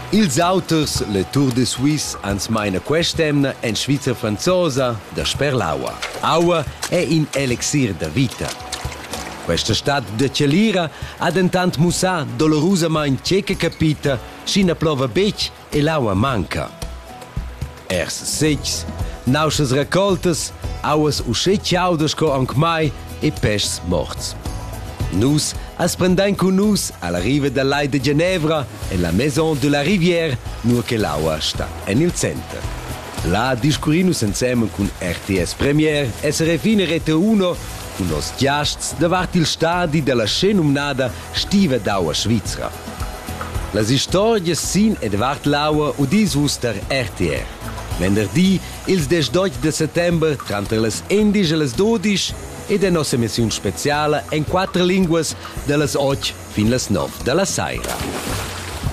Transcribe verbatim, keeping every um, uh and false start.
Ils autors le Tour de Suisse ans meina questemna en Svizra franzosa da Sperlaua. Aua è in elixir da vita. Questa stat de Celira ha dentant mussà dolorosamain ceca capita, scina plova bec e l'aua manca. Ers seccs, nauschas raccoltas, auas uscetg audas co anc mai e pescs morts. Nus as prendain con nus alla riva del Lai de Ginevra e la Maison de la Rivière, nur che l'aua sta en il center. La discurinus insieme con R T S Premier e se refine rete uno con nos giasts davart il stadi della scenumnada Stiva d'Aua Svizra. Las historias sin ed vart l'aua udis uster R T R. Venerdì, ils desdotg de settember, tra las endisch e las dodisch, e de nostra emissione speciale in quattro linguas, de las och fin las nov de la saira.